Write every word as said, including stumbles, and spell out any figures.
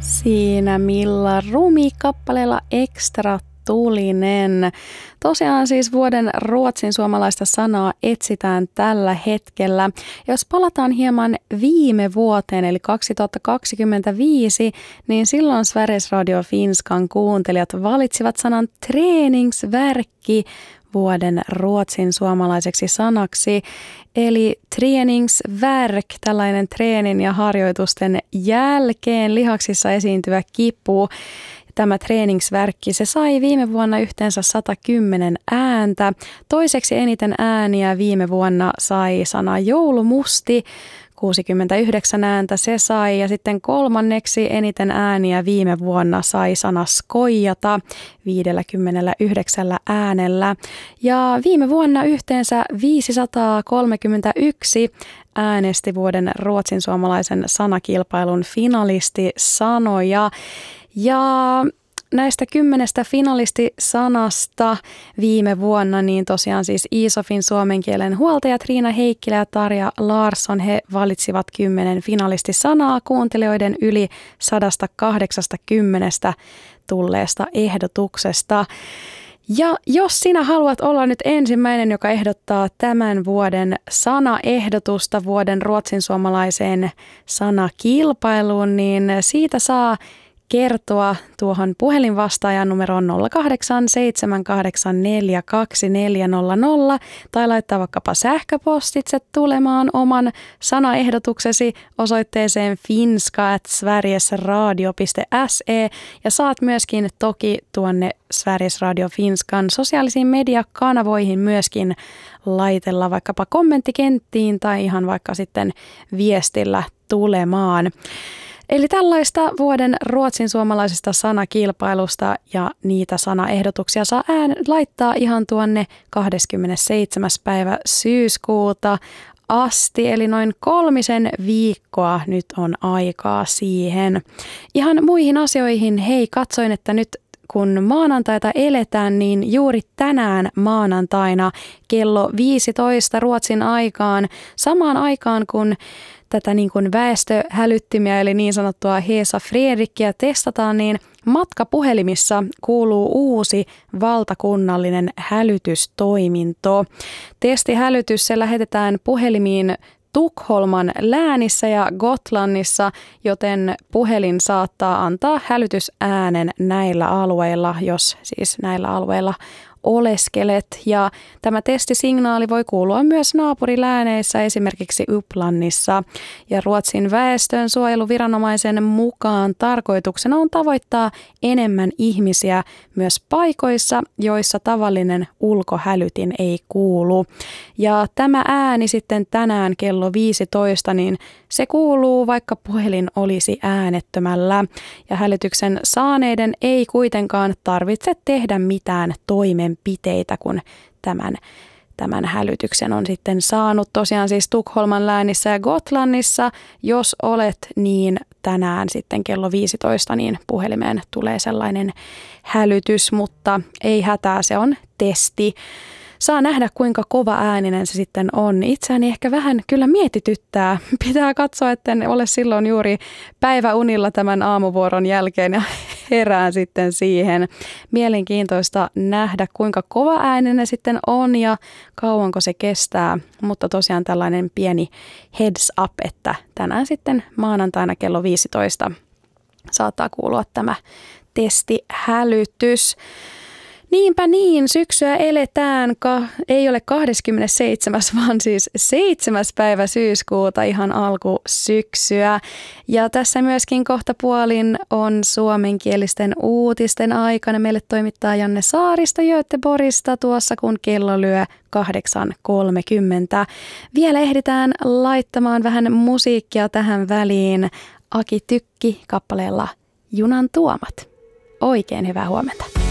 Siinä Milla Rumi kappaleella Extra tulinen. Tosiaan siis vuoden ruotsin suomalaista sanaa etsitään tällä hetkellä. Jos palataan hieman viime vuoteen eli kaksituhattakaksikymmentäviisi, niin silloin Sveriges Radio Finskan kuuntelijat valitsivat sanan träningsverkki vuoden ruotsin suomalaiseksi sanaksi. Eli träningsverk, tällainen treenin ja harjoitusten jälkeen lihaksissa esiintyvä kipu. Tämä träningsverkki, se sai viime vuonna yhteensä sata kymmenen ääntä. Toiseksi eniten ääniä viime vuonna sai sana joulumusti, kuusikymmentäyhdeksän ääntä se sai. Ja sitten kolmanneksi eniten ääniä viime vuonna sai sana skoijata viisikymmentäyhdeksän äänellä. Ja viime vuonna yhteensä viisisataakolmekymmentäyksi äänesti vuoden ruotsin suomalaisen sanakilpailun finalistisanoja. Ja näistä kymmenestä finalistisanasta viime vuonna, niin tosiaan siis Iisofin suomen kielen huoltajat Riina Heikkilä ja Tarja Larsson, he valitsivat kymmenen finalistisanaa kuuntelijoiden yli sata kahdeksankymmentä tulleesta ehdotuksesta. Ja jos sinä haluat olla nyt ensimmäinen, joka ehdottaa tämän vuoden sanaehdotusta vuoden ruotsin suomalaiseen sanakilpailuun, niin siitä saa kertoa tuohon puhelinvastaajan numeroon nolla kahdeksan seitsemän kahdeksan neljä kaksi neljä nolla nolla tai laittaa vaikkapa sähköpostitse tulemaan oman sanaehdotuksesi osoitteeseen finska at sverigesradio piste se ja saat myöskin toki tuonne Sveriges Radio Finskan sosiaalisiin mediakanavoihin myöskin laitella vaikkapa kommenttikenttiin tai ihan vaikka sitten viestillä tulemaan. Eli tällaista vuoden ruotsin suomalaisesta sanakilpailusta ja niitä sanaehdotuksia saa ään laittaa ihan tuonne kahdeskymmenesseitsemäs päivä syyskuuta asti, eli noin kolmisen viikkoa nyt on aikaa siihen. Ihan muihin asioihin, hei, katsoin, että nyt kun maanantaita eletään, niin juuri tänään maanantaina kello viisitoista Ruotsin aikaan, samaan aikaan kun tätä niin kuin väestöhälyttimiä eli niin sanottua Hesa Fredrikkiä testataan, niin matkapuhelimissa kuuluu uusi valtakunnallinen hälytystoiminto. Testihälytys se lähetetään puhelimiin Tukholman läänissä ja Gotlannissa, joten puhelin saattaa antaa hälytysäänen näillä alueilla, jos siis näillä alueilla oleskelet. Ja tämä testisignaali voi kuulua myös naapurilääneissä, esimerkiksi Uplandissa. Ja Ruotsin väestönsuojeluviranomaisen mukaan tarkoituksena on tavoittaa enemmän ihmisiä myös paikoissa, joissa tavallinen ulkohälytin ei kuulu. Ja tämä ääni sitten tänään kello viisitoista, niin se kuuluu, vaikka puhelin olisi äänettömällä. Ja hälytyksen saaneiden ei kuitenkaan tarvitse tehdä mitään toimenpiteitä, kun tämän, tämän hälytyksen on sitten saanut. Tosiaan siis Tukholman läänissä ja Gotlannissa, jos olet, niin tänään sitten kello viisitoista, niin puhelimeen tulee sellainen hälytys, mutta ei hätää, se on testi. Saa nähdä, kuinka kova ääninen se sitten on. Itseäni ehkä vähän kyllä mietityttää. Pitää katsoa, etten ole silloin juuri päiväunilla tämän aamuvuoron jälkeen ja herään sitten siihen. Mielenkiintoista nähdä, kuinka kova ääninen sitten on ja kauanko se kestää. Mutta tosiaan tällainen pieni heads up, että tänään sitten maanantaina kello viisitoista saattaa kuulua tämä testihälytys. Niinpä niin, syksyä eletään, ka- ei ole kahdeskymmenesseitsemäs vaan siis seitsemäs päivä syyskuuta ihan alkusyksyä. Ja tässä myöskin kohta puolin on suomenkielisten uutisten aikana. Meille toimittaa Janne Saaristo Göteborgista tuossa, kun kello lyö kahdeksan kolmekymmentä. Vielä ehditään laittamaan vähän musiikkia tähän väliin. Aki Tykki kappaleella Junan tuomat. Oikein hyvää huomenta.